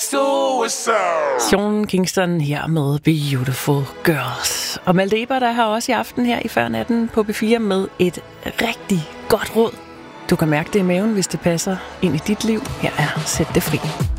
suicide. Sean Kingston her med Beautiful Girls. Og Malte Ebert er her også i aften her i Før Natten på P4 med et rigtig godt råd. Du kan mærke det i maven, hvis det passer ind i dit liv. Her er Sæt det fri.